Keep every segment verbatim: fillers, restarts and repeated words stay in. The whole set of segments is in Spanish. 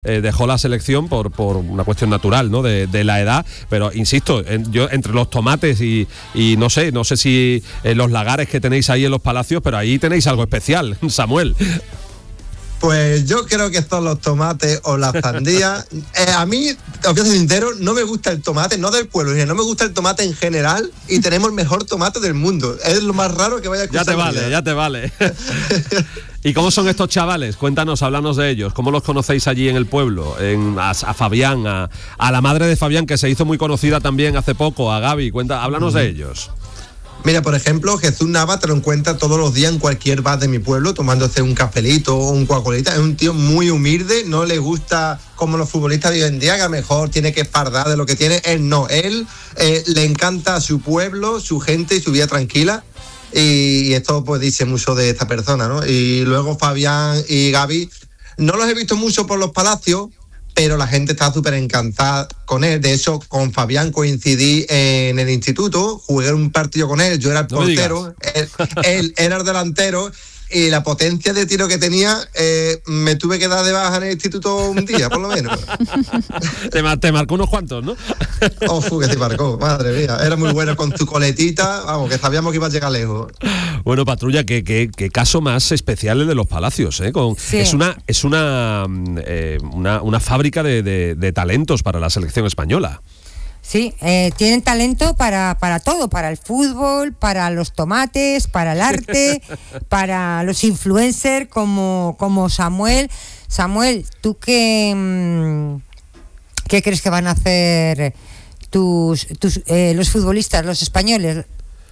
Eh, dejó la selección por, por una cuestión natural, ¿no? De, de la edad, pero insisto, en, yo entre los tomates y, y no sé, no sé si eh, los lagares que tenéis ahí en los palacios, pero ahí tenéis algo especial, Samuel. Pues yo creo que son los tomates o las sandías. Eh, a mí, os voy a ser sincero, no me gusta el tomate, no del pueblo, no me gusta el tomate en general y tenemos el mejor tomate del mundo. Es lo más raro que vaya a escuchar. Ya te vale, ya te vale. ¿Y cómo son estos chavales? Cuéntanos, háblanos de ellos. ¿Cómo los conocéis allí en el pueblo? En, a, a Fabián, a, a la madre de Fabián, que se hizo muy conocida también hace poco, a Gaby. Cuenta, háblanos mm. de ellos. Mira, por ejemplo, Jesús Nava te lo encuentras todos los días en cualquier bar de mi pueblo, tomándose un cafelito o un Coca-Colita. Es un tío muy humilde, no le gusta como los futbolistas de hoy en día, que a lo mejor tiene que fardar de lo que tiene. Él no, él eh, le encanta su pueblo, su gente y su vida tranquila. Y esto pues dice mucho de esta persona, ¿no? Y luego Fabián y Gaby, no los he visto mucho por los palacios, pero la gente está súper encantada con él. De hecho, con Fabián coincidí en el instituto, jugué un partido con él, yo era el no portero, él, él era el delantero, y la potencia de tiro que tenía, eh, me tuve que dar de baja en el instituto un día, por lo menos. te, mar- te marcó unos cuantos, ¿no? Ojo, que te marcó, madre mía. Era muy bueno con su coletita, vamos, que sabíamos que iba a llegar lejos. Bueno, Patrulla, qué, qué, qué caso más especial el de los Palacios, ¿eh? Con, sí. Es una es una, eh, una, una fábrica de, de, de talentos para la selección española. Sí, eh, tienen talento para, para todo, para el fútbol, para los tomates, para el arte, para los influencers como, como Samuel. Samuel, ¿tú qué, qué crees que van a hacer tus, tus eh, los futbolistas, los españoles?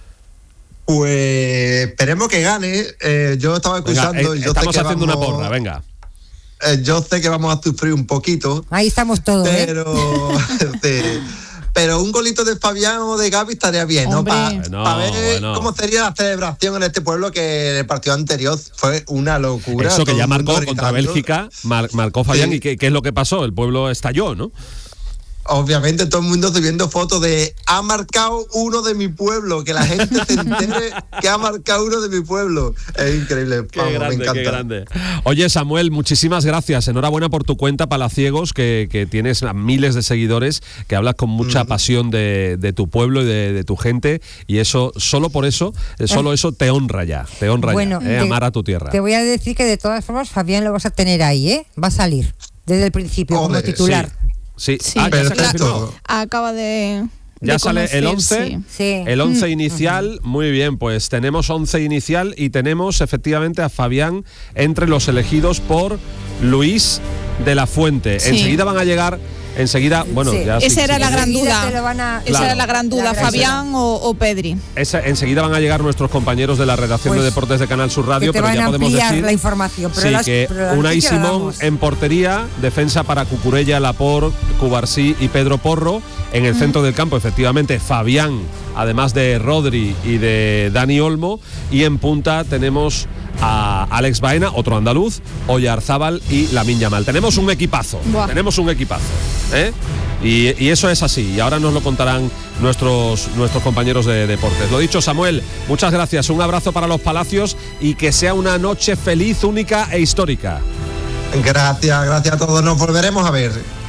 Pues esperemos que gane. Eh, yo estaba escuchando... Venga, eh, y yo estamos sé que haciendo vamos, una porra, venga. Eh, yo sé que vamos a sufrir un poquito. Ahí estamos todos, pero... ¿eh? sí. Pero un golito de Fabián o de Gaby estaría bien, ¿no? Para bueno, pa ver bueno. cómo sería la celebración en este pueblo, que el partido anterior fue una locura. Eso que ya marcó contra gritando. Bélgica, mar, marcó Fabián. Sí. ¿Y qué, qué es lo que pasó? El pueblo estalló, ¿no? Obviamente todo el mundo subiendo fotos de ha marcado uno de mi pueblo, que la gente se entere que ha marcado uno de mi pueblo. Es increíble, qué vamos, grande, me encanta. Qué grande. Oye, Samuel, muchísimas gracias. Enhorabuena por tu cuenta Palaciegos, que, que tienes miles de seguidores, que hablas con mucha mm. pasión de, de tu pueblo y de, de tu gente, y eso, solo por eso, solo eso te honra ya, te honra bueno, ya, eh, te, amar a tu tierra. Te voy a decir que de todas formas Fabián lo vas a tener ahí, ¿eh? Va a salir desde el principio oh, como titular. Sí. Sí, sí ah, perfecto. Acaba de... Ya de sale conocer, el once, sí. Sí. el once inicial, muy bien, pues tenemos once inicial y tenemos efectivamente a Fabián entre los elegidos por Luis de la Fuente. Sí. Enseguida van a llegar, enseguida, bueno, sí. ya Esa sí, era sí, la sí. gran duda, a... esa claro. era la gran duda, la gran Fabián o, o Pedri. Esa, enseguida van a llegar nuestros compañeros de la redacción pues, de deportes de Canal Sur Radio, pero ya podemos decir la información, pero sí, las, que pero Unai Simón en portería, defensa para Cucurella, Laporte, Cubarsí y Pedro Porro. En el mm. centro del campo, efectivamente, Fabián, además de Rodri y de Dani Olmo, y en punta tenemos a Alex Baena, otro andaluz, Oyarzábal y Lamine Yamal. Tenemos un equipazo, Buah. tenemos un equipazo, ¿eh? Y, y eso es así, y ahora nos lo contarán nuestros, nuestros compañeros de deportes. Lo dicho, Samuel, muchas gracias, un abrazo para los Palacios y que sea una noche feliz, única e histórica. Gracias, gracias a todos, nos volveremos a ver.